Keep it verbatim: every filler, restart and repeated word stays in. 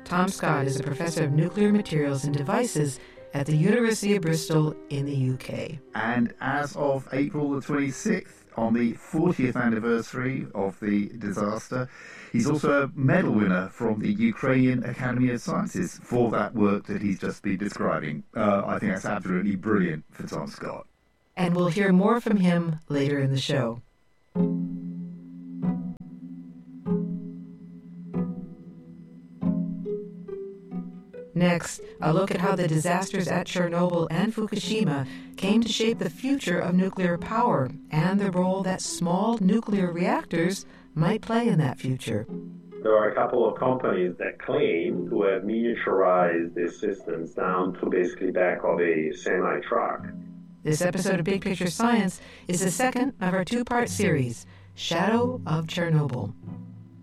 Tom Scott is a professor of nuclear materials and devices at the University of Bristol in the U K. And as of April the twenty-sixth, on the fortieth anniversary of the disaster, he's also a medal winner from the Ukrainian Academy of Sciences for that work that he's just been describing. Uh, I think that's absolutely brilliant for Tom Scott. And we'll hear more from him later in the show. Next, a look at how the disasters at Chernobyl and Fukushima came to shape the future of nuclear power and the role that small nuclear reactors might play in that future. There are a couple of companies that claim to have miniaturized these systems down to basically back of a semi-truck. This episode of Big Picture Science is the second of our two-part series, Shadow of Chernobyl.